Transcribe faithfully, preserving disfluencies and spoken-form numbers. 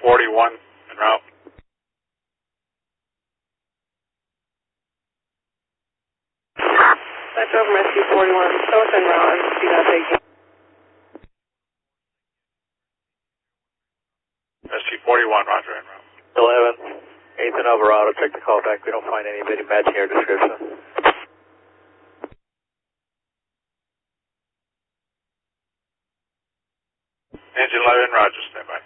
forty-one en route. Metro from S Q forty-one, south en route, and see that taking. S Q forty-one, roger, en route. eleven, eighth and Alvarado, check the call back. We don't find anybody matching your description. Engine eleven, roger, stand by.